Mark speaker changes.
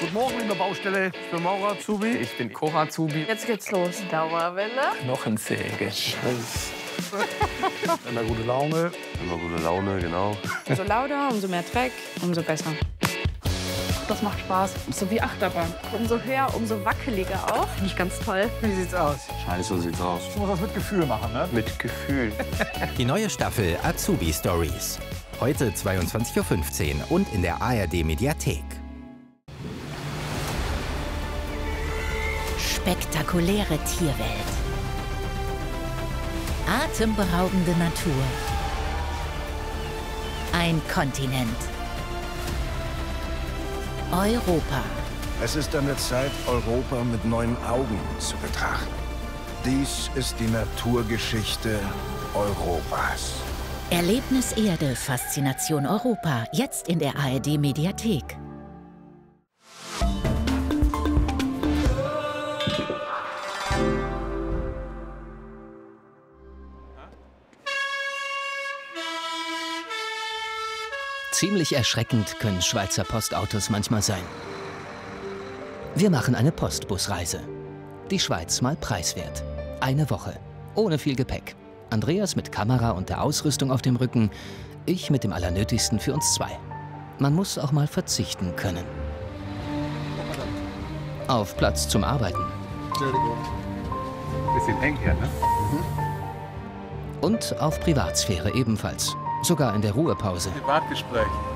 Speaker 1: Guten Morgen, liebe Baustelle. Ich bin Maurer Azubi.
Speaker 2: Ich bin Koch-Azubi.
Speaker 3: Jetzt geht's los. Dauerwelle.
Speaker 2: Knochensäge.
Speaker 1: Immer gute Laune.
Speaker 4: Immer gute Laune, genau.
Speaker 3: Umso lauter, umso mehr Dreck, umso besser. Das macht Spaß. So wie Achterbahn. Umso höher, umso wackeliger auch. Finde ich ganz toll.
Speaker 1: Wie sieht's aus?
Speaker 4: Scheiße, so sieht's aus.
Speaker 1: Du musst das mit Gefühl machen, ne?
Speaker 2: Mit Gefühl.
Speaker 5: Die neue Staffel Azubi Stories. Heute 22:15 Uhr und in der ARD-Mediathek.
Speaker 6: Spektakuläre Tierwelt. Atemberaubende Natur. Ein Kontinent. Europa.
Speaker 7: Es ist an der Zeit, Europa mit neuen Augen zu betrachten. Dies ist die Naturgeschichte Europas.
Speaker 6: Erlebnis Erde, Faszination Europa. Jetzt in der ARD-Mediathek.
Speaker 8: Ziemlich erschreckend können Schweizer Postautos manchmal sein. Wir machen eine Postbusreise. Die Schweiz mal preiswert. Eine Woche. Ohne viel Gepäck. Andreas mit Kamera und der Ausrüstung auf dem Rücken. Ich mit dem Allernötigsten für uns zwei. Man muss auch mal verzichten können. Auf Platz zum Arbeiten.
Speaker 2: Bisschen eng hier, ne?
Speaker 8: Und auf Privatsphäre ebenfalls. Sogar in der Ruhepause.
Speaker 2: Privatgespräch.